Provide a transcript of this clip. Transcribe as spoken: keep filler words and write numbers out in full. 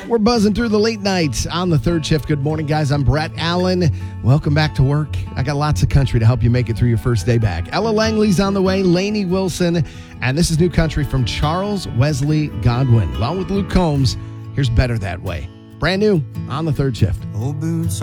We're buzzing through the late nights on the third shift. Good morning, guys. I'm Brett Allen. Welcome back to work. I got lots of country to help you make it through your first day back. Ella Langley's on the way, Lainey Wilson, and this is new country from Charles Wesley Godwin. Along with Luke Combs, here's Better That Way. Brand new on the third shift. Old boots